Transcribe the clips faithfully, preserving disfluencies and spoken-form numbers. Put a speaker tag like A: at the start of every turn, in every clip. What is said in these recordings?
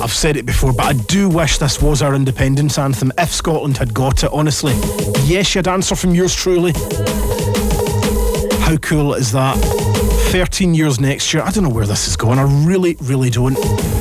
A: I've said it before, but I do wish this was our independence anthem if Scotland had got it, honestly. Yes, you had answer from yours truly. How cool is that? thirteen years next year. I don't know where this is going. I really, really don't.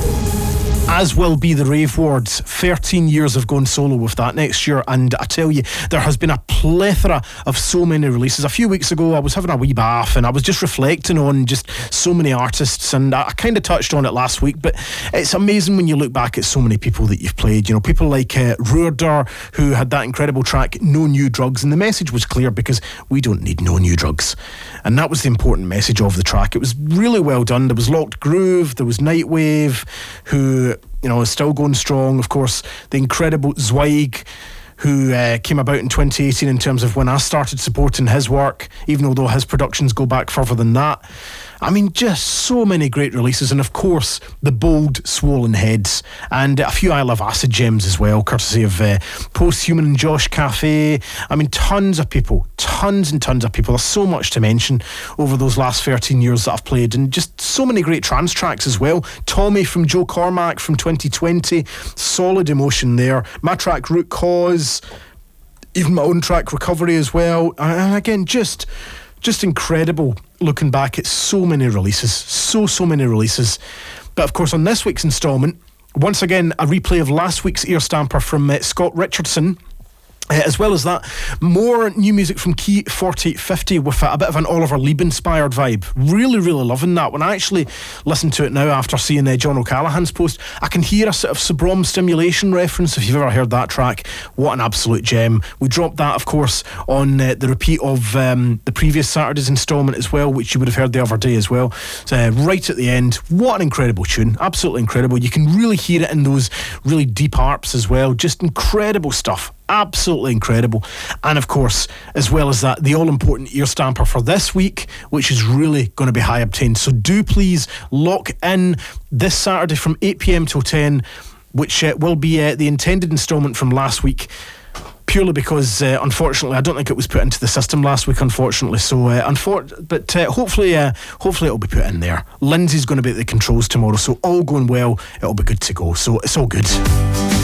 A: As will be the Rave Wards. thirteen years of going solo with that next year, and I tell you, there has been a plethora of so many releases. A few weeks ago I was having a wee bath and I was just reflecting on just so many artists, and I, I kind of touched on it last week, but it's amazing when you look back at so many people that you've played. You know, people like uh, Ruarder, who had that incredible track No New Drugs, and the message was clear because we don't need no new drugs, and that was the important message of the track. It was really well done. There was Locked Groove, there was Nightwave, who, you know, is still going strong. Of course, the incredible Zweig, who uh, came about in twenty eighteen in terms of when I started supporting his work, even though his productions go back further than that. I mean, just so many great releases, and of course the bold Swollen Heads, and a few I Love Acid gems as well, courtesy of uh, Posthuman and Josh Cafe. I mean, tons of people, tons and tons of people. There's so much to mention over those last thirteen years that I've played, and just so many great trance tracks as well. Tommy from Joe Cormack from twenty twenty, solid emotion there. My track Root Cause, even my own track Recovery as well, and again, just just incredible looking back at so many releases, so so many releases. But of course, on this week's instalment, once again a replay of last week's Ear Stamper from uh, Scott Richardson. Uh, as well as that, more new music from Key forty fifty with a, a bit of an Oliver Lieb inspired vibe. Really, really loving that. When I actually listen to it now after seeing uh, John O'Callaghan's post, I can hear a sort of Sobrom Stimulation reference, if you've ever heard that track. What an absolute gem. We dropped that, of course, on uh, the repeat of um, the previous Saturday's instalment as well, which you would have heard the other day as well. So, uh, right at the end, what an incredible tune. Absolutely incredible. You can really hear it in those really deep harps as well. Just incredible stuff. Absolutely incredible. And of course, as well as that, the all-important Ear Stamper for this week, which is really going to be high obtained. So do please lock in this Saturday from eight p.m. till ten, which uh, will be uh, the intended instalment from last week, purely because uh, unfortunately I don't think it was put into the system last week, unfortunately. So uh, unfor- but uh, hopefully uh, hopefully it'll be put in there. Lindsay's going to be at the controls tomorrow, so all going well, it'll be good to go. So it's all good.